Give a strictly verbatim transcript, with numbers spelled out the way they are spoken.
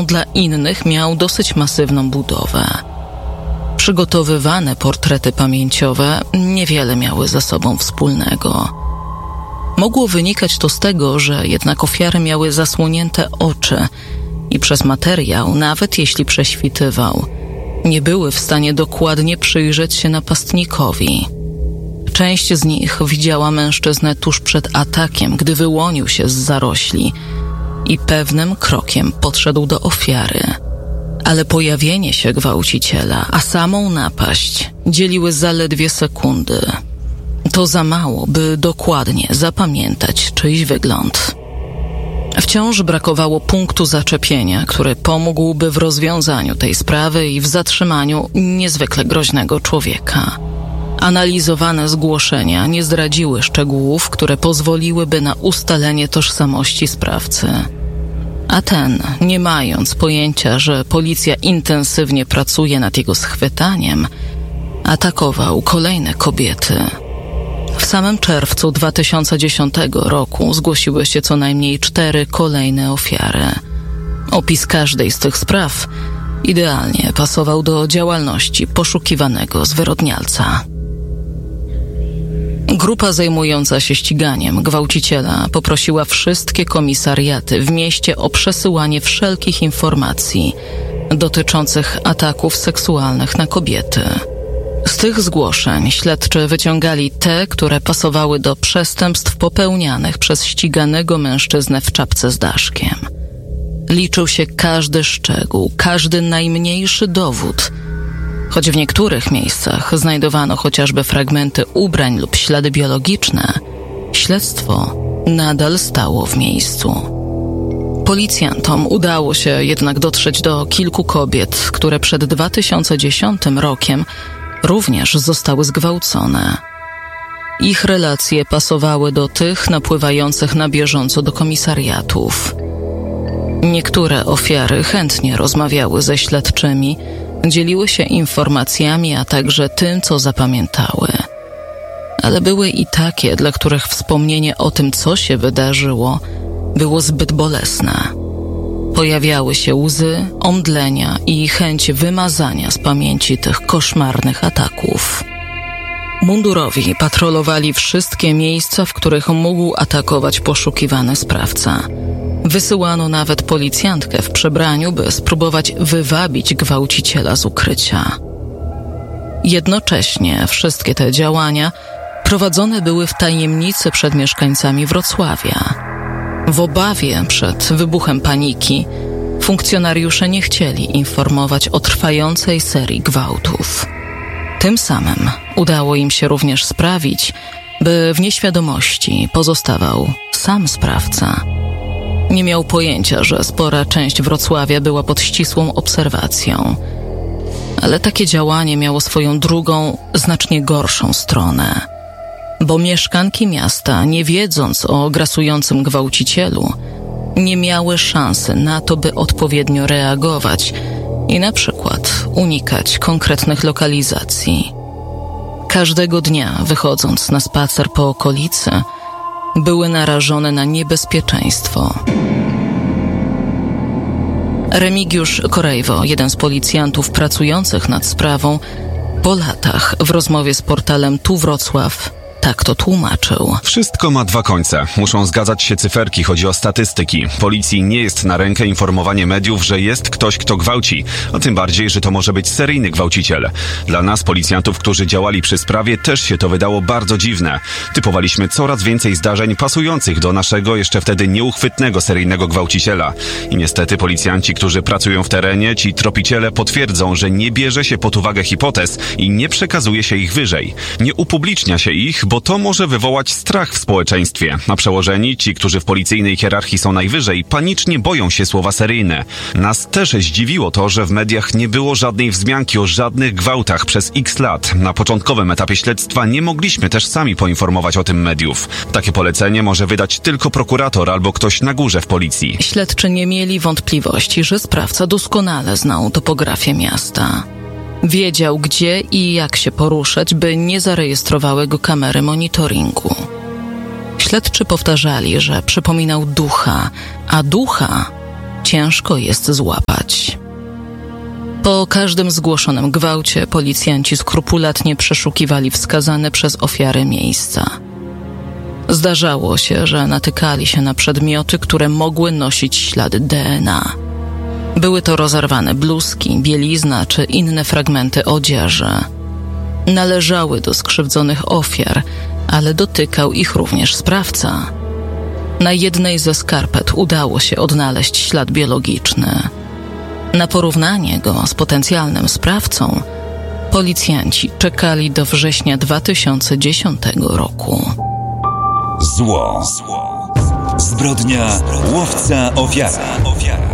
zresztą dla innych miał dosyć masywną budowę. Przygotowywane portrety pamięciowe niewiele miały ze sobą wspólnego. Mogło wynikać to z tego, że jednak ofiary miały zasłonięte oczy i przez materiał, nawet jeśli prześwitywał, nie były w stanie dokładnie przyjrzeć się napastnikowi. Część z nich widziała mężczyznę tuż przed atakiem, gdy wyłonił się z zarośli i pewnym krokiem podszedł do ofiary. Ale pojawienie się gwałciciela, a samą napaść dzieliły zaledwie sekundy. To za mało, by dokładnie zapamiętać czyjś wygląd. Wciąż brakowało punktu zaczepienia, który pomógłby w rozwiązaniu tej sprawy i w zatrzymaniu niezwykle groźnego człowieka. Analizowane zgłoszenia nie zdradziły szczegółów, które pozwoliłyby na ustalenie tożsamości sprawcy. A ten, nie mając pojęcia, że policja intensywnie pracuje nad jego schwytaniem, atakował kolejne kobiety. W samym czerwcu dwa tysiące dziesiątego roku zgłosiły się co najmniej cztery kolejne ofiary. Opis każdej z tych spraw idealnie pasował do działalności poszukiwanego zwyrodnialca. Grupa zajmująca się ściganiem gwałciciela poprosiła wszystkie komisariaty w mieście o przesyłanie wszelkich informacji dotyczących ataków seksualnych na kobiety. Z tych zgłoszeń śledczy wyciągali te, które pasowały do przestępstw popełnianych przez ściganego mężczyznę w czapce z daszkiem. Liczył się każdy szczegół, każdy najmniejszy dowód. Choć w niektórych miejscach znajdowano chociażby fragmenty ubrań lub ślady biologiczne, śledztwo nadal stało w miejscu. Policjantom udało się jednak dotrzeć do kilku kobiet, które przed dwa tysiące dziesiątym rokiem również zostały zgwałcone. Ich relacje pasowały do tych napływających na bieżąco do komisariatów. Niektóre ofiary chętnie rozmawiały ze śledczymi, dzieliły się informacjami, a także tym, co zapamiętały. Ale były i takie, dla których wspomnienie o tym, co się wydarzyło, było zbyt bolesne. Pojawiały się łzy, omdlenia i chęć wymazania z pamięci tych koszmarnych ataków. Mundurowi patrolowali wszystkie miejsca, w których mógł atakować poszukiwany sprawca. Wysyłano nawet policjantkę w przebraniu, by spróbować wywabić gwałciciela z ukrycia. Jednocześnie wszystkie te działania prowadzone były w tajemnicy przed mieszkańcami Wrocławia. W obawie przed wybuchem paniki funkcjonariusze nie chcieli informować o trwającej serii gwałtów. Tym samym udało im się również sprawić, by w nieświadomości pozostawał sam sprawca. Nie miał pojęcia, że spora część Wrocławia była pod ścisłą obserwacją. Ale takie działanie miało swoją drugą, znacznie gorszą stronę. Bo mieszkanki miasta, nie wiedząc o grasującym gwałcicielu, nie miały szansy na to, by odpowiednio reagować i na przykład unikać konkretnych lokalizacji. Każdego dnia, wychodząc na spacer po okolicy, były narażone na niebezpieczeństwo. Remigiusz Korejwo, jeden z policjantów pracujących nad sprawą, po latach w rozmowie z portalem Tu Wrocław tak to tłumaczył. Wszystko ma dwa końce. Muszą zgadzać się cyferki, chodzi o statystyki. Policji nie jest na rękę informowanie mediów, że jest ktoś, kto gwałci, a tym bardziej, że to może być seryjny gwałciciel. Dla nas, policjantów, którzy działali przy sprawie, też się to wydało bardzo dziwne. Typowaliśmy coraz więcej zdarzeń pasujących do naszego jeszcze wtedy nieuchwytnego seryjnego gwałciciela. I niestety policjanci, którzy pracują w terenie, ci tropiciele potwierdzą, że nie bierze się pod uwagę hipotez i nie przekazuje się ich wyżej. Nie upublicznia się ich, bo to może wywołać strach w społeczeństwie. A przełożeni, ci, którzy w policyjnej hierarchii są najwyżej, panicznie boją się słowa seryjne. Nas też zdziwiło to, że w mediach nie było żadnej wzmianki o żadnych gwałtach przez x lat. Na początkowym etapie śledztwa nie mogliśmy też sami poinformować o tym mediów. Takie polecenie może wydać tylko prokurator albo ktoś na górze w policji. Śledczy nie mieli wątpliwości, że sprawca doskonale znał topografię miasta. Wiedział, gdzie i jak się poruszać, by nie zarejestrowały go kamery monitoringu. Śledczy powtarzali, że przypominał ducha, a ducha ciężko jest złapać. Po każdym zgłoszonym gwałcie policjanci skrupulatnie przeszukiwali wskazane przez ofiary miejsca. Zdarzało się, że natykali się na przedmioty, które mogły nosić ślady D N A. Były to rozerwane bluzki, bielizna czy inne fragmenty odzieży. Należały do skrzywdzonych ofiar, ale dotykał ich również sprawca. Na jednej ze skarpet udało się odnaleźć ślad biologiczny. Na porównanie go z potencjalnym sprawcą policjanci czekali do września dwa tysiące dziesiątego roku. Zło. Zbrodnia łowca ofiara.